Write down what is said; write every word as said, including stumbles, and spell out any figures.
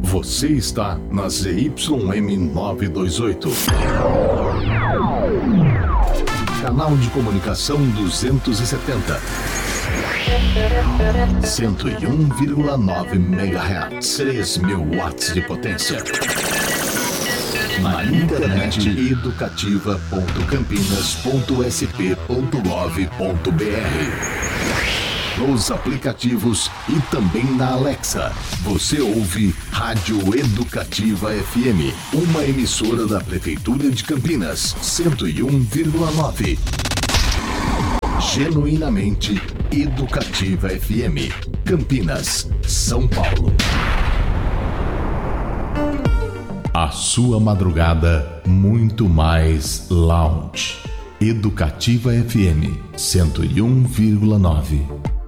Você está na Z Y M novecentos e vinte e oito. Canal de comunicação duzentos e setenta. cento e um vírgula nove megahertz. três mil watts de potência. Na internet educativa ponto campinas ponto s p ponto gov ponto b r. Nos aplicativos e também na Alexa. Você ouve Rádio Educativa F M, uma emissora da Prefeitura de Campinas, cento e um vírgula nove. Genuinamente Educativa F M, Campinas, São Paulo. A sua madrugada muito mais lounge. Educativa F M, cento e um vírgula nove.